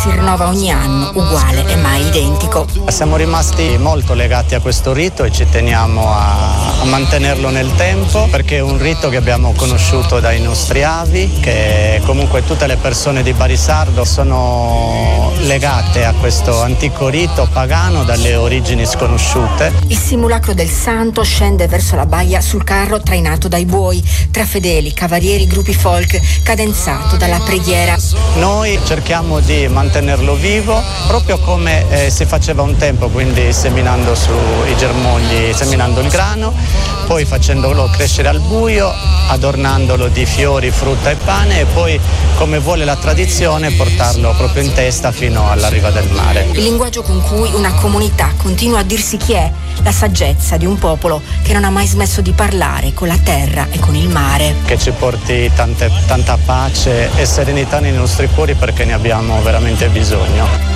si rinnova ogni anno, uguale e mai identico. Siamo rimasti molto legati a questo rito e ci teniamo a mantenerlo nel tempo, perché è un rito che abbiamo conosciuto dai nostri avi, che comunque tutte le persone di Barisardo sono legate a questo antico rito pagano dalle origini sconosciute. Il simulacro del santo scende verso la baia sul carro trainato dai buoi, tra fedeli, cavalieri, gruppi folk, cadenzato dalla preghiera. Noi cerchiamo di mantenerlo vivo, proprio come si faceva un tempo, quindi seminando sui germogli, seminando il grano, poi facendolo crescere al buio, adornandolo di fiori, frutta e pane, e poi, come vuole la tradizione, portarlo proprio in testa fino alla riva del mare. Il linguaggio con cui una comunità continua a dirsi chi è, la saggezza di un popolo che non ha mai smesso di parlare con la terra e con il mare. Che ci porti tanta pace e serenità nei nostri cuori, perché ne abbiamo veramente bisogno.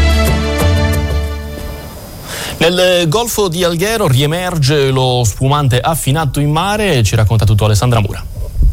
Nel Golfo di Alghero riemerge lo spumante affinato in mare, ci racconta tutto Alessandra Mura.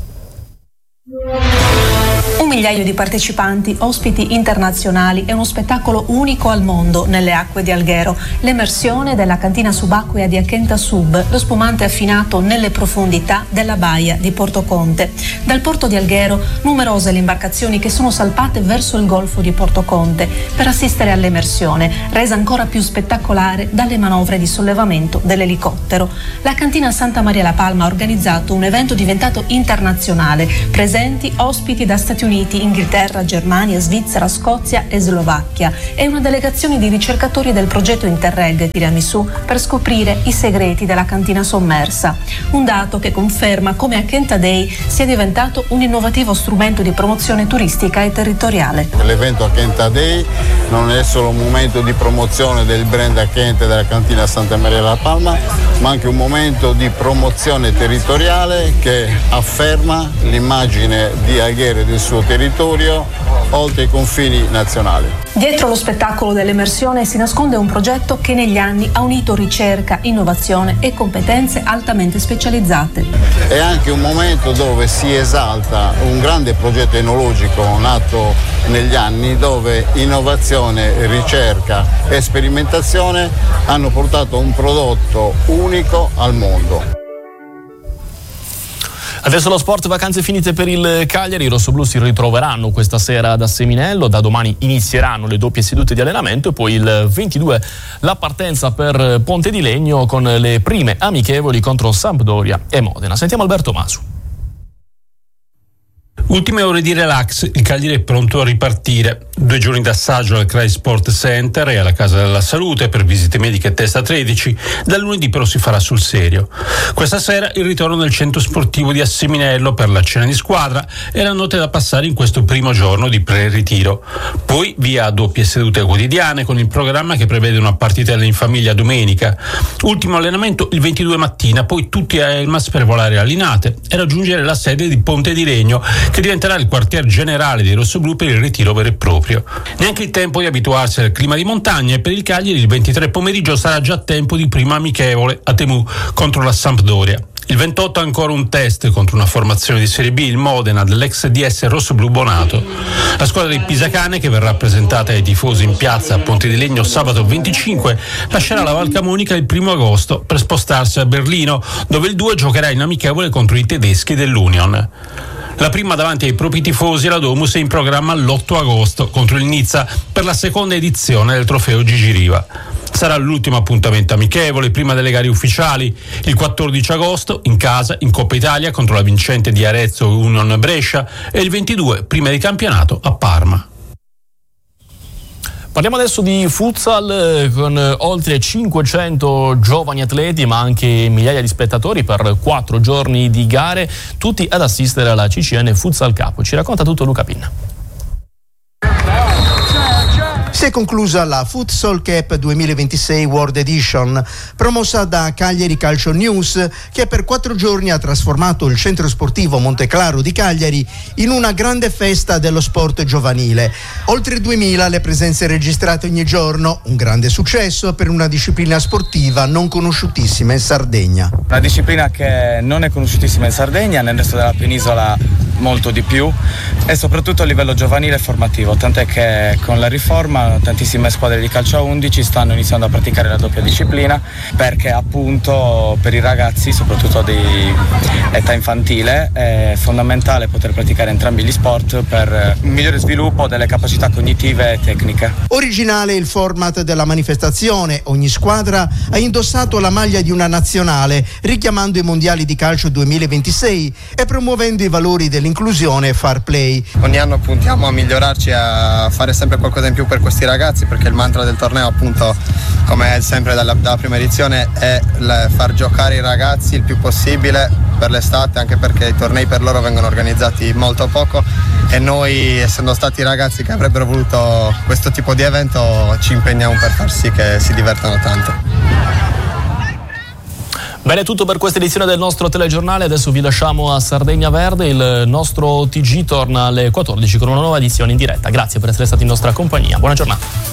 1 migliaio di partecipanti, ospiti internazionali e uno spettacolo unico al mondo nelle acque di Alghero. L'emersione della cantina subacquea di Akenta Sub, lo spumante affinato nelle profondità della baia di Portoconte. Dal porto di Alghero numerose le imbarcazioni che sono salpate verso il golfo di Portoconte per assistere all'emersione, resa ancora più spettacolare dalle manovre di sollevamento dell'elicottero. La cantina Santa Maria La Palma ha organizzato un evento diventato internazionale, presenti ospiti da Stati Uniti, Inghilterra, Germania, Svizzera, Scozia e Slovacchia, e una delegazione di ricercatori del progetto Interreg Tiramisù per scoprire i segreti della cantina sommersa. Un dato che conferma come Akenta Day sia diventato un innovativo strumento di promozione turistica e territoriale. L'evento Akenta Day non è solo un momento di promozione del brand Akenta e della cantina Santa Maria La Palma, ma anche un momento di promozione territoriale che afferma l'immagine di Alghero e del suo territorio oltre i confini nazionali. Dietro lo spettacolo dell'emersione si nasconde un progetto che negli anni ha unito ricerca, innovazione e competenze altamente specializzate. È anche un momento dove si esalta un grande progetto enologico nato negli anni, dove innovazione, ricerca e sperimentazione hanno portato un prodotto unico al mondo. Adesso lo sport, vacanze finite per il Cagliari. I rossoblù si ritroveranno questa sera ad Asseminello, da domani inizieranno le doppie sedute di allenamento e poi il 22 la partenza per Ponte di Legno con le prime amichevoli contro Sampdoria e Modena. Sentiamo Alberto Masu. Ultime ore di relax, il Cagliari è pronto a ripartire. 2 giorni d'assaggio al CRAI Sport Center e alla Casa della Salute per visite mediche testa 13. Da lunedì però si farà sul serio. Questa sera il ritorno nel centro sportivo di Asseminello per la cena di squadra e la notte da passare in questo primo giorno di pre-ritiro. Poi via a doppie sedute quotidiane con il programma che prevede una partitella in famiglia domenica. Ultimo allenamento il 22 mattina, poi tutti a Elmas per volare a Linate e raggiungere la sede di Ponte di Legno, che diventerà il quartier generale dei rossoblù per il ritiro vero e proprio. Neanche il tempo di abituarsi al clima di montagna, e per il Cagliari il 23 pomeriggio sarà già tempo di prima amichevole a Temu contro la Sampdoria. Il 28 ancora un test contro una formazione di Serie B, il Modena, dell'ex DS rossoblù Bonato. La squadra di Pisacane, che verrà presentata ai tifosi in piazza a Ponte di Legno sabato 25, lascerà la Val Camonica il 1 agosto per spostarsi a Berlino, dove il 2 giocherà in amichevole contro i tedeschi dell'Union. La prima davanti ai propri tifosi, la Domus, è in programma l'8 agosto contro il Nizza per la seconda edizione del trofeo Gigi Riva. Sarà l'ultimo appuntamento amichevole prima delle gare ufficiali, il 14 agosto in casa in Coppa Italia contro la vincente di Arezzo Union Brescia e il 22 prima di campionato a Parma. Parliamo adesso di futsal con oltre 500 giovani atleti ma anche migliaia di spettatori per 4 giorni di gare, tutti ad assistere alla CCN Futsal Cup. Ci racconta tutto Luca Pinna. Sì, Si è conclusa la Futsal Cup 2026 World Edition, promossa da Cagliari Calcio News, che per 4 giorni ha trasformato il centro sportivo Monteclaro di Cagliari in una grande festa dello sport giovanile. Oltre 2000 le presenze registrate ogni giorno, un grande successo per una disciplina sportiva non conosciutissima in Sardegna. Una disciplina che non è conosciutissima in Sardegna, nel resto della penisola molto di più, e soprattutto a livello giovanile e formativo, tant'è che con la riforma tantissime squadre di calcio a 11 stanno iniziando a praticare la doppia disciplina, perché appunto per i ragazzi, soprattutto di età infantile, è fondamentale poter praticare entrambi gli sport per un migliore sviluppo delle capacità cognitive e tecniche. Originale il format della manifestazione, ogni squadra ha indossato la maglia di una nazionale, richiamando i mondiali di calcio 2026 e promuovendo i valori dell'inclusione e fair play. Ogni anno puntiamo a migliorarci, a fare sempre qualcosa in più per questi ragazzi, perché il mantra del torneo, appunto, come è sempre dalla prima edizione, è far giocare i ragazzi il più possibile per l'estate, anche perché i tornei per loro vengono organizzati molto poco e noi, essendo stati ragazzi che avrebbero voluto questo tipo di evento, ci impegniamo per far sì che si divertano tanto. Bene, tutto per questa edizione del nostro telegiornale. Adesso vi lasciamo a Sardegna Verde. Il nostro TG torna alle 14 con una nuova edizione in diretta. Grazie per essere stati in nostra compagnia. Buona giornata.